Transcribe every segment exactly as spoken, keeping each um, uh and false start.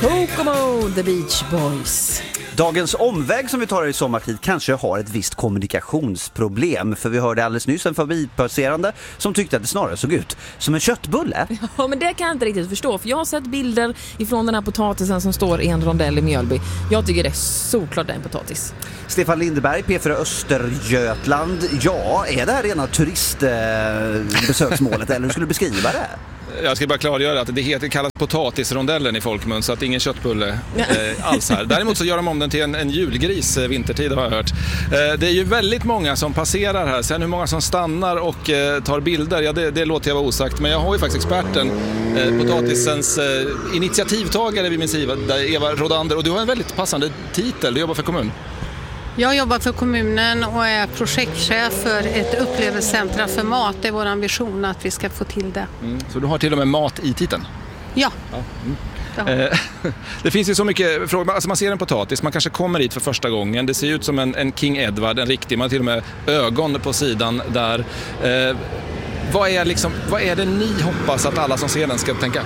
Kokomo, The Beach Boys. Dagens omväg som vi tar i sommartid kanske har ett visst kommunikationsproblem. För vi hörde alldeles nyss en förbipasserande som tyckte att det snarare såg ut som en köttbulle. Ja, men det kan jag inte riktigt förstå. För jag har sett bilder ifrån den här potatisen som står i en rondell i Mjölby. Jag tycker det är såklart en potatis. Stefan Lindeberg, P fyra Östergötland. Ja, är det här rena turistbesöksmålet eller hur skulle du beskriva det? Jag ska bara klargöra att det heter, kallas potatisrondellen i folkmun, så att ingen köttbulle eh, alls här. Däremot så gör de om den till en, en julgris eh, vintertid, har jag hört. Eh, det är ju väldigt många som passerar här. Sen hur många som stannar och eh, tar bilder, ja det, det låter jag vara osagt. Men jag har ju faktiskt experten, eh, potatisens eh, initiativtagare vid min sida, Eva Rodander. Och du har en väldigt passande titel, du jobbar för kommun. Jag jobbar för kommunen och är projektchef för ett upplevelsecentra för mat. Det är vår ambition att vi ska få till det. Mm. Så du har till och med mat i titeln? Ja. ja. Mm. Eh, det finns ju så mycket frågor. Alltså man ser en potatis, man kanske kommer hit för första gången. Det ser ut som en, en King Edward, en riktig. Man har till och med ögon på sidan där. Eh, vad, är liksom, vad är det ni hoppas att alla som ser den ska tänka?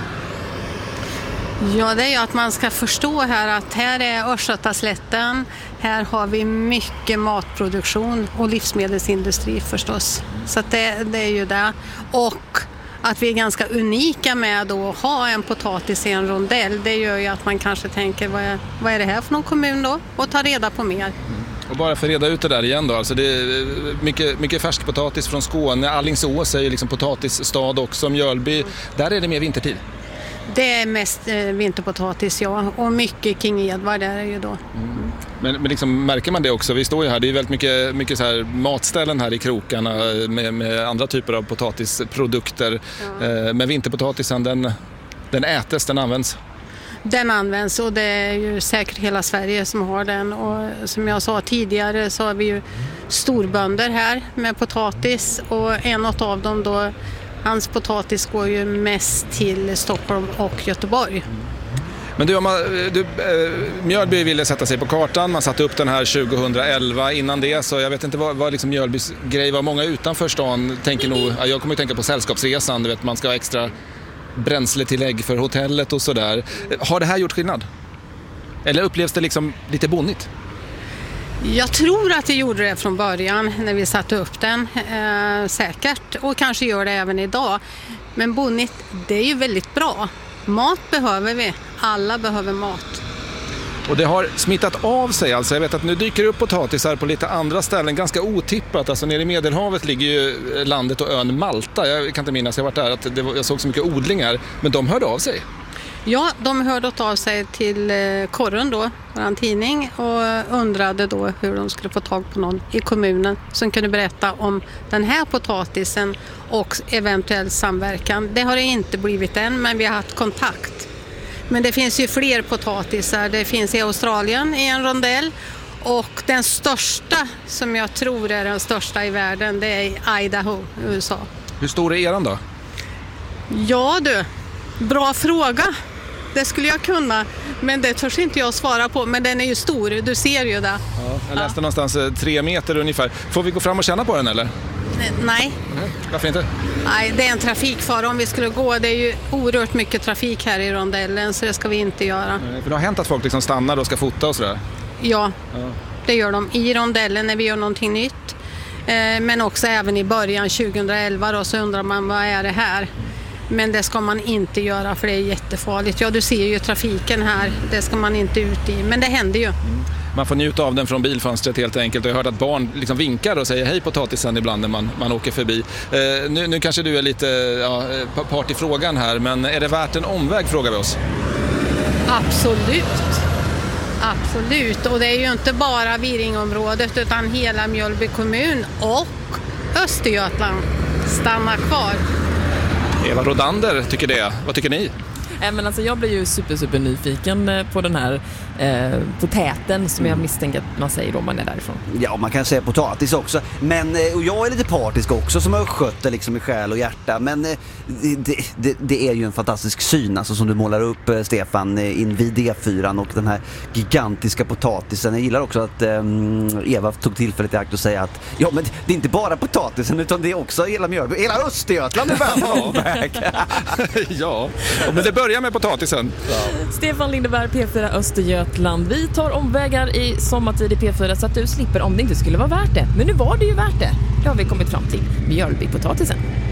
Ja, det är ju att man ska förstå här att här är Östgötaslätten, här har vi mycket matproduktion och livsmedelsindustri förstås. Så att det, det är ju det. Och att vi är ganska unika med att ha en potatis i en rondell, det gör ju att man kanske tänker vad är, vad är det här för någon kommun då? Och ta reda på mer. Mm. Och bara för att reda ut det där igen då, alltså det är mycket, mycket färskpotatis från Skåne, Alingsås är ju liksom potatisstad också, Mjölby, mm. där är det mer vintertid. Det är mest eh, vinterpotatis, ja. Och mycket King Edward där är ju då. Mm. Men, men liksom, märker man det också? Vi står ju här, det är väldigt mycket, mycket så här matställen här i krokarna med, med andra typer av potatisprodukter. Ja. Eh, men vinterpotatisen, den, den ätes, den används? Den används och det är ju säkert hela Sverige som har den. Och som jag sa tidigare så har vi ju storbönder här med potatis. Och en av dem då, hans potatis går ju mest till Stockholm och Göteborg. Men du, du äh, Mjölby ville sätta sig på kartan. Man satte upp den här tjugohundraelva. Innan det så jag vet inte vad, vad liksom Mjölbys grej var. Många utanför stan tänker nog, jag kommer att tänka på Sällskapsresan. Du vet, man ska ha extra bränsletillägg för hotellet och sådär. Har det här gjort skillnad? Eller upplevs det liksom lite bonnigt? Jag tror att det gjorde det från början när vi satte upp den, eh, säkert. Och kanske gör det även idag. Men bonnigt, det är ju väldigt bra. Mat behöver vi. Alla behöver mat. Och det har smittat av sig alltså. Jag vet att nu dyker upp potatisar på lite andra ställen. Ganska otippat. Alltså nere i Medelhavet ligger ju landet och ön Malta. Jag kan inte minnas, jag har varit där, att det var, jag såg så mycket odlingar. Men de hörde av sig. Ja, de hörde av sig till Korren då, vår tidning, och undrade då hur de skulle få tag på någon i kommunen som kunde berätta om den här potatisen och eventuell samverkan. Det har det inte blivit än, men vi har haft kontakt. Men det finns ju fler potatisar. Det finns i Australien i en rondell. Och den största, som jag tror är den största i världen, det är i Idaho, U S A. Hur stor är eran då? Ja du, bra fråga. Det skulle jag kunna, men det törs inte jag svara på. Men den är ju stor, du ser ju det. Ja, jag läste ja. någonstans tre meter ungefär. Får vi gå fram och känna på den eller? Nej. Nej. Varför inte? Nej, det är en trafikfara om vi skulle gå. Det är ju oerhört mycket trafik här i rondellen, så det ska vi inte göra. Nej, för det har hänt att folk liksom stannar och ska fota och sådär? Ja, ja, det gör de i rondellen när vi gör någonting nytt. Eh, men också även i början tjugohundraelva då, så undrar man vad är det här? Men det ska man inte göra för det är jättefarligt. Ja, du ser ju trafiken här. Det ska man inte ut i. Men det händer ju. Mm. Man får njuta av den från bilfönstret helt enkelt. Och jag har hört att barn liksom vinkar och säger hej potatisen ibland när man, man åker förbi. Eh, nu, nu kanske du är lite ja, part i frågan här. Men är det värt en omväg, frågar vi oss? Absolut. Absolut. Och det är ju inte bara Viringområdet utan hela Mjölby kommun och Östergötland. Stanna kvar. Eva Rodander tycker det. Vad tycker ni? Men alltså jag blir ju super, super nyfiken på den här eh, potäten som jag misstänker att man säger om man är därifrån. Ja, man kan säga potatis också. Men, och jag är lite partisk också som har skött det liksom i själ och hjärta. Men det, det, det är ju en fantastisk syn alltså, som du målar upp, Stefan, in vid D fyra och den här gigantiska potatisen. Jag gillar också att um, Eva tog tillfället i akt och säga att ja, men det är inte bara potatisen utan det är också hela Mjölby, hela Östergötland är värd omväg. Ja, men det börjar börja med potatisen. Ja. Stefan Lindeberg, P fyra Östergötland. Vi tar omvägar i sommartid i P fyra så att du slipper om det inte skulle vara värt det. Men nu var det ju värt det. Det har vi kommit fram till. Mjölbypotatisen.